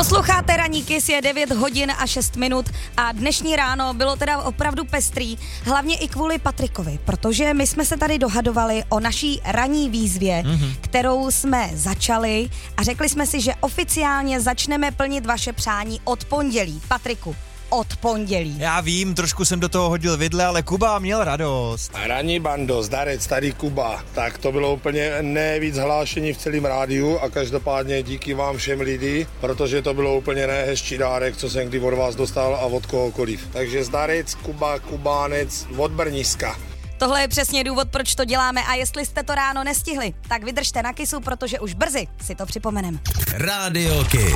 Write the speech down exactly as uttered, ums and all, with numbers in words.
Posloucháte Ranní Kiss, je devět hodin a šest minut a dnešní ráno bylo teda opravdu pestrý, hlavně i kvůli Patrikovi, protože my jsme se tady dohadovali o naší ranní výzvě, mm-hmm. kterou jsme začali a řekli jsme si, že oficiálně začneme plnit vaše přání od pondělí. Patriku, od pondělí. Já vím, trošku jsem do toho hodil vidle, ale Kuba měl radost. Ranní bando, zdarec, tady Kuba. Tak to bylo úplně nejvíc hlášení v celém rádiu a každopádně díky vám všem lidi, protože to bylo úplně nejhezčí dárek, co jsem kdy od vás dostal a od kohokoliv. Takže zdarec, Kuba, Kubánec, od Brniska. Tohle je přesně důvod, proč to děláme a jestli jste to ráno nestihli, tak vydržte na Kissu, protože už brzy si to připomeneme. Rádio Kiss.